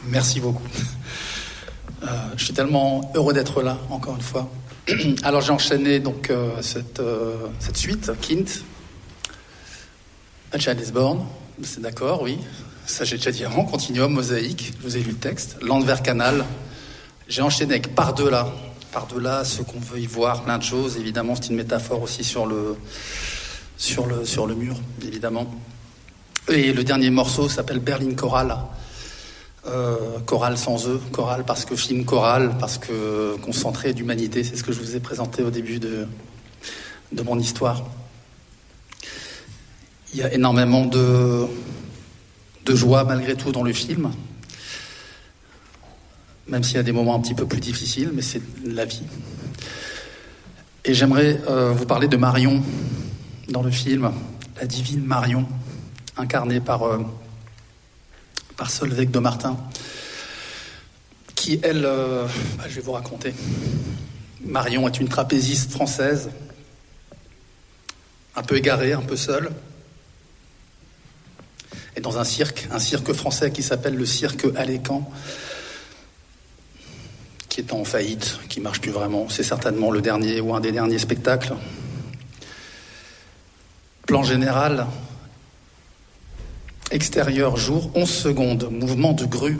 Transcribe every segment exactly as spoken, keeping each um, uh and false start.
Merci beaucoup. Euh, je suis tellement heureux d'être là, encore une fois. Alors j'ai enchaîné donc euh, cette, euh, cette suite, Kind, A Child is Born, c'est d'accord, oui. Ça j'ai déjà dit avant, Continuum, Mosaïque, je vous ai lu le texte, Landwehrkanal. J'ai enchaîné avec Par-delà. Par-delà, ce qu'on veut y voir, plein de choses. Évidemment, c'est une métaphore aussi sur le, sur le, sur le mur, évidemment. Et le dernier morceau s'appelle Berlin Choral. Euh, chorale sans eux, chorale parce que film choral, parce que concentré d'humanité, c'est ce que je vous ai présenté au début de, de mon histoire. Il y a énormément de, de joie malgré tout dans le film, même s'il y a des moments un petit peu plus difficiles, mais c'est la vie. Et j'aimerais euh, vous parler de Marion dans le film, la divine Marion, incarnée par... Euh, par Solveig de Martin, qui, elle, euh, bah, je vais vous raconter. Marion est une trapéziste française, un peu égarée, un peu seule, et dans un cirque, un cirque français qui s'appelle le cirque Alécan, qui est en faillite, qui ne marche plus vraiment. C'est certainement le dernier ou un des derniers spectacles. Plan général... Extérieur, jour, onze secondes, mouvement de grue.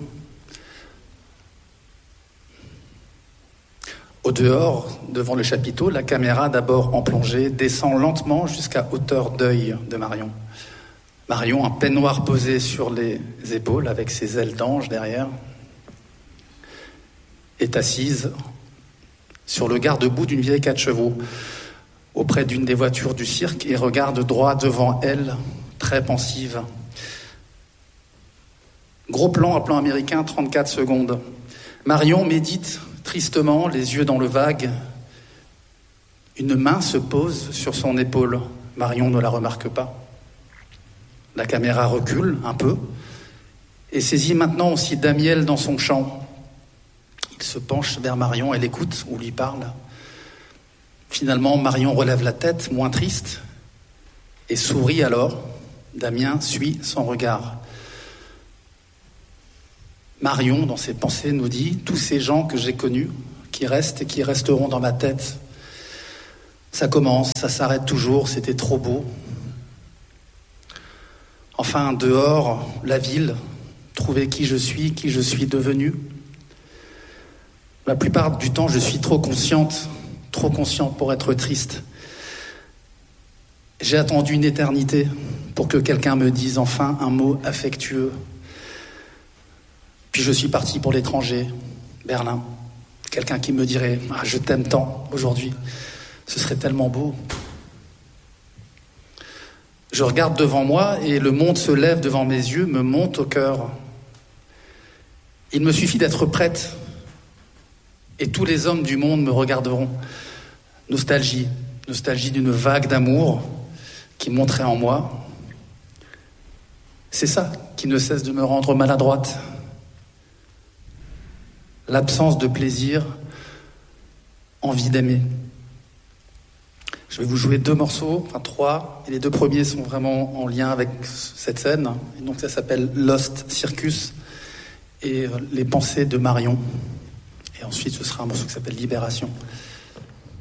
Au dehors, devant le chapiteau, la caméra, d'abord en plongée, descend lentement jusqu'à hauteur d'œil de Marion. Marion, un peignoir posé sur les épaules, avec ses ailes d'ange derrière, est assise sur le garde-boue d'une vieille quatre chevaux, auprès d'une des voitures du cirque, et regarde droit devant elle, très pensive. Gros plan, un plan américain, trente-quatre secondes. Marion médite tristement, les yeux dans le vague. Une main se pose sur son épaule. Marion ne la remarque pas. La caméra recule un peu et saisit maintenant aussi Damiel dans son chant. Il se penche vers Marion, elle écoute ou lui parle. Finalement, Marion relève la tête, moins triste, et sourit alors. Damien suit son regard. Marion, dans ses pensées, nous dit « Tous ces gens que j'ai connus, qui restent et qui resteront dans ma tête. Ça commence, ça s'arrête toujours, c'était trop beau. Enfin, dehors, la ville, trouver qui je suis, qui je suis devenu. La plupart du temps, je suis trop consciente, trop consciente pour être triste. J'ai attendu une éternité pour que quelqu'un me dise enfin un mot affectueux. Puis je suis parti pour l'étranger, Berlin. Quelqu'un qui me dirait « Ah, je t'aime tant aujourd'hui, ce serait tellement beau. » Je regarde devant moi et le monde se lève devant mes yeux, me monte au cœur. Il me suffit d'être prête et tous les hommes du monde me regarderont. Nostalgie, nostalgie d'une vague d'amour qui monterait en moi. C'est ça qui ne cesse de me rendre maladroite. L'absence de plaisir, envie d'aimer. Je vais vous jouer deux morceaux, enfin trois, et les deux premiers sont vraiment en lien avec cette scène. Et donc ça s'appelle Lost Circus et les pensées de Marion. Et ensuite ce sera un morceau qui s'appelle Libération.